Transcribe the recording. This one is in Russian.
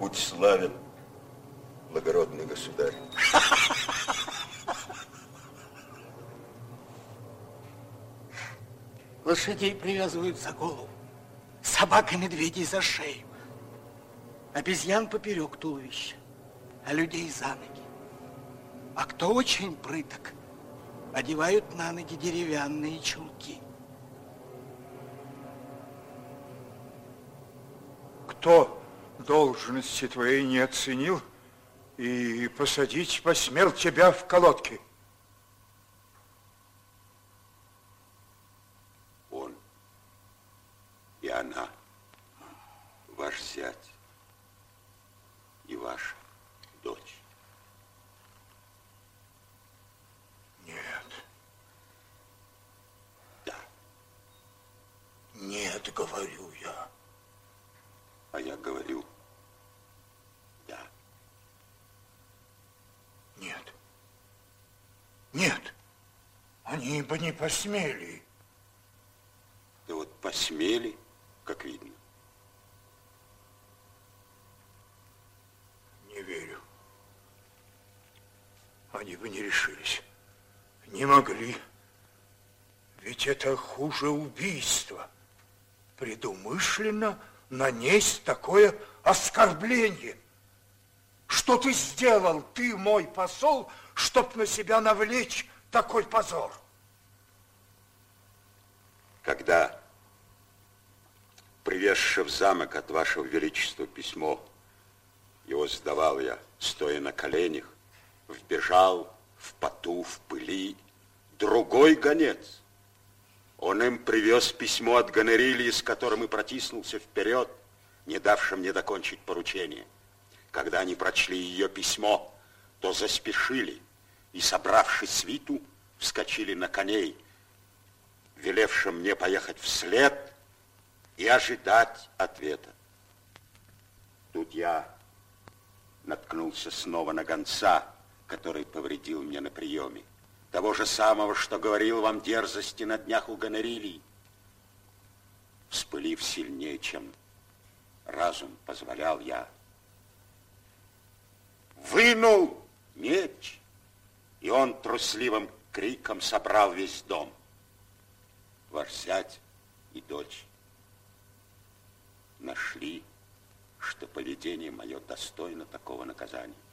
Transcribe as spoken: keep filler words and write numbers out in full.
Будь славен, благородный государь. Лошадей привязывают за голову, собак и медведей за шею, обезьян поперек туловища, а людей за ноги. А кто очень прыток, одевают на ноги деревянные чулки. Кто должности твоей не оценил и посадить посмел тебя в колодки? Он и она, ваш зять и ваша дочь. Нет. Да. Нет, говорю я. А я говорю, да. Нет. Нет. Они бы не посмели. Да вот посмели, как видно. Не верю. Они бы не решились. Не могли. Ведь это хуже убийства. Предумышленно нанесть такое оскорбление. Что ты сделал, ты, мой посол, чтоб на себя навлечь такой позор? Когда, привезши в замок от вашего величества письмо, его сдавал я, стоя на коленях, вбежал в поту, в пыли, другой гонец. Он им привез письмо от Гонорилии, с которым и протиснулся вперед, не давшим мне докончить поручение. Когда они прочли ее письмо, то заспешили и, собравшись свиту, вскочили на коней, велевшим мне поехать вслед и ожидать ответа. Тут я наткнулся снова на гонца, который повредил мне на приеме. Того же самого, что говорил вам дерзости на днях у Гонорилии. Вспылив сильнее, чем разум позволял, я вынул меч, и он трусливым криком собрал весь дом. Ваш зять и дочь нашли, что поведение мое достойно такого наказания.